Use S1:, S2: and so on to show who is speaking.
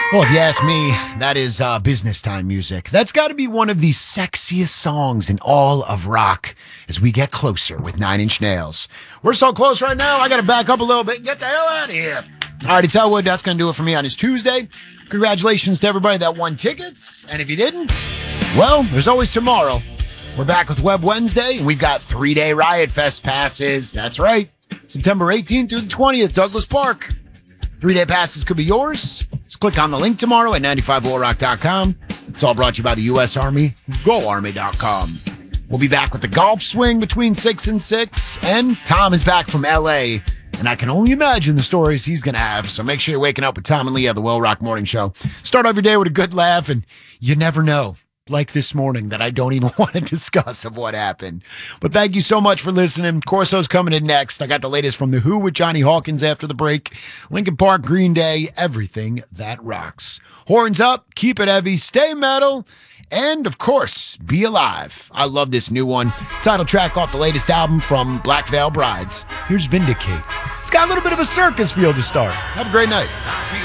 S1: Well, if you ask me, that is business time music. That's got to be one of the sexiest songs in all of rock as we get closer with Nine Inch Nails. We're so close right now, I got to back up a little bit and get the hell out of here. All right, it's Elwood. That's going to do it for me on this Tuesday. Congratulations to everybody that won tickets. And if you didn't, well, there's always tomorrow. We're back with Web Wednesday, and we've got 3-day Riot Fest passes. That's right. September 18th through the 20th, Douglas Park. 3-day passes could be yours. Just click on the link tomorrow at 95allrock.com. It's all brought to you by the U.S. Army, GoArmy.com. We'll be back with the golf swing between 6 and 6, and Tom is back from L.A., and I can only imagine the stories he's going to have, so make sure you're waking up with Tom and Leah, the Will Rock Morning Show. Start off your day with a good laugh, and you never know. Like this morning that I don't even want to discuss of what happened. But thank you so much for listening. Corso's coming in next. I got the latest from The Who with Johnny Hawkins after the break. Linkin Park, Green Day, everything that rocks. Horns up, keep it heavy, stay metal, and of course, be alive. I love this new one. Title track off the latest album from Black Veil Brides. Here's Vindicate. It's got a little bit of a circus feel to start. Have a great night.